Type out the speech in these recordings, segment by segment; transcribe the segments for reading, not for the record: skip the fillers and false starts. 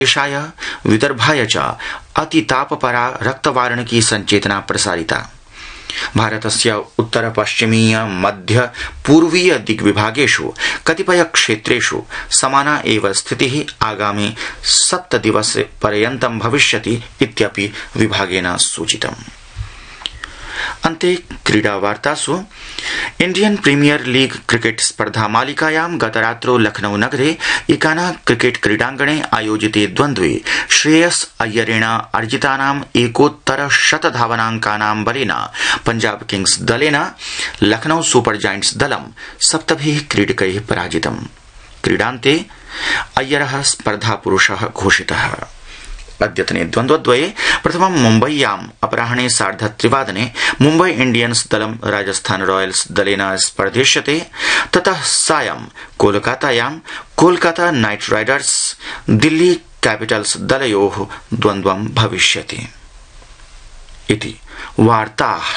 देशाय विदर्भाय च अतितापपरा रक्तवार्णिकी संचेतना प्रसारिता। भारतस्य उत्तर पश्चिमीय मध्य पूर्वीय दिग्विभागेषु कतिपय क्षेत्रेषु समाना एव स्थितिः आगामि 7 दिवसपर्यन्तं भविष्यति इत्यपि विभागेन सूचितम्। अन्ते क्रीडावार्तासु इंडियन प्रीमियर लीग क्रिकेट स्पर्धा मालिकायां गतरात्रौ लखनऊ नगरे इकाना क्रिकेट क्रीडांगणे आयोजिते द्वन्द्वे श्रेयस अय्यरेण अर्जितानां एकोत्तर 100 धावनांकानां बलेन पंजाब किंग्स दलेन लखनऊ सुपर जायंट्स दलं 7 क्रीडकैः पराजितम्। क्रीडान्ते अय्यरः स्पर्धापुरुषः घोषितः। अद्यतने द्वन्द्वद्वये प्रथमं मुम्बय्याम् अपराह्ने 3:30 मुम्बै इंडियन्स दलं राजस्थान रॉयल्स दलेन स्पर्धिष्यते। ततः सायं कोलकातायां Kolkata night Riders Delhi Capitals दलयोः द्वन्द्वं भविष्यति। इति वार्ताः।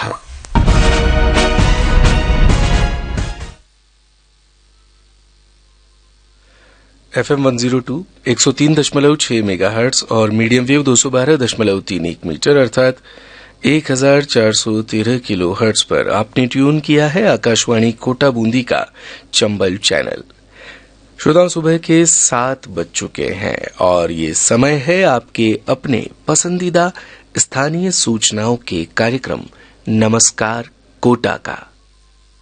FM 102 103.6 मेगाहर्ट्ज और मीडियम वेव 212.31 मीटर अर्थात 1413 किलोहर्ट्ज पर आपने ट्यून किया है आकाशवाणी कोटा बूंदी का चंबल चैनल। श्रोताओं, सुबह के 7 बज चुके हैं और ये समय है आपके अपने पसंदीदा स्थानीय सूचनाओं के कार्यक्रम नमस्कार कोटा का।